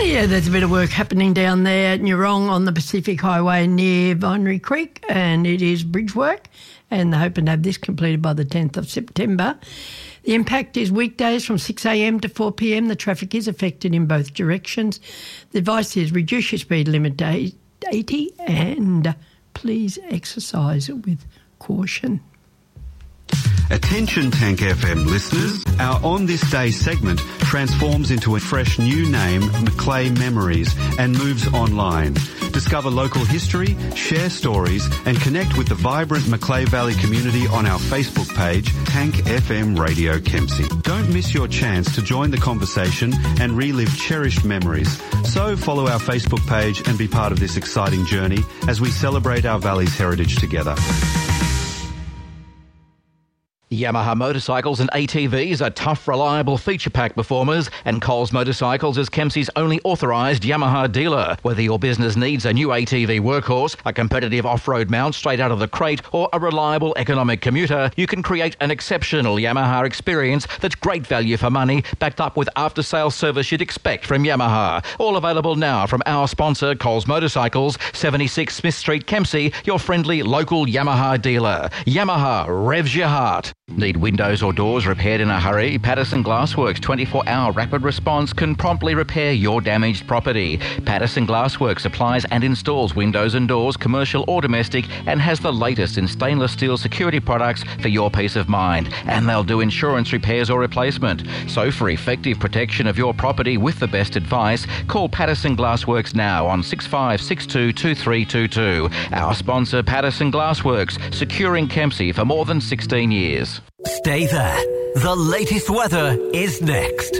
Yeah, there's a bit of work happening down there at Nurong on the Pacific Highway near Vinery Creek, and it is bridge work, and they're hoping to have this completed by the 10th of September. The impact is weekdays from 6 a.m. to 4 p.m. The traffic is affected in both directions. The advice is reduce your speed limit to 80 and please exercise with caution. Attention Tank FM listeners, our On This Day segment transforms into a fresh new name, Macleay Memories, and moves online. Discover local history, share stories and connect with the vibrant Macleay Valley community on our Facebook page, Tank FM Radio Kempsey. Don't miss your chance to join the conversation and relive cherished memories. So follow our Facebook page and be part of this exciting journey as we celebrate our valley's heritage together. Yamaha motorcycles and ATVs are tough, reliable feature-pack performers, and Coles Motorcycles is Kempsey's only authorised Yamaha dealer. Whether your business needs a new ATV workhorse, a competitive off-road mount straight out of the crate, or a reliable economic commuter, you can create an exceptional Yamaha experience that's great value for money, backed up with after-sales service you'd expect from Yamaha. All available now from our sponsor, Coles Motorcycles, 76 Smith Street, Kempsey, your friendly local Yamaha dealer. Yamaha revs your heart. Need windows or doors repaired in a hurry? Patterson Glassworks 24-hour rapid response can promptly repair your damaged property. Patterson Glassworks supplies and installs windows and doors, commercial or domestic, and has the latest in stainless steel security products for your peace of mind. And they'll do insurance repairs or replacement. So for effective protection of your property with the best advice, call Patterson Glassworks now on 6562 2322. Our sponsor, Patterson Glassworks, securing Kempsey for more than 16 years. Stay there. The latest weather is next.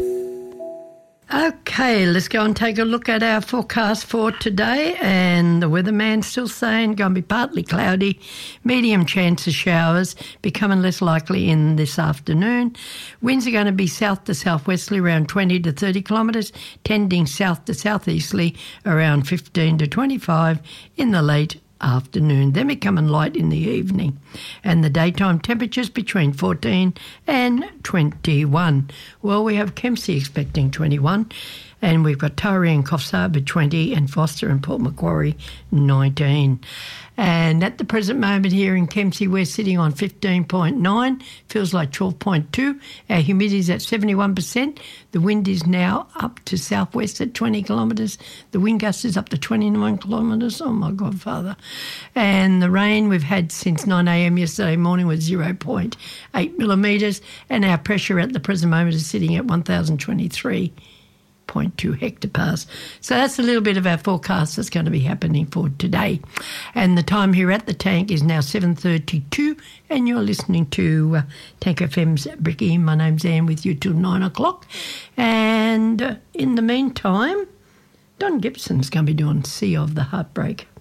Okay, let's go and take a look at our forecast for today. And the weatherman's still saying going to be partly cloudy, medium chance of showers, becoming less likely in this afternoon. Winds are going to be south to southwesterly around 20 to 30 kilometres, tending south to southeasterly around 15 to 25 in the late afternoon, then becoming light in the evening, and the daytime temperatures between 14 and 21. Well, we have Kempsey expecting 21, and we've got Taree and Coffs Harbour 20, and Foster and Port Macquarie 19. And at the present moment here in Kempsey, we're sitting on 15.9, feels like 12.2. Our humidity is at 71%. The wind is now up to southwest at 20 kilometres. The wind gust is up to 29 kilometres. Oh, my God, Father. And the rain we've had since 9 a.m. yesterday morning was 0.8 millimetres. And our pressure at the present moment is sitting at 1,023.2 hectopascals. So that's a little bit of our forecast that's going to be happening for today. And the time here at the tank is now 7:32, and you're listening to Tank FM's Bricky. My name's Anne with you till 9 o'clock. And in the meantime, Don Gibson's going to be doing Sea of the Heartbreak.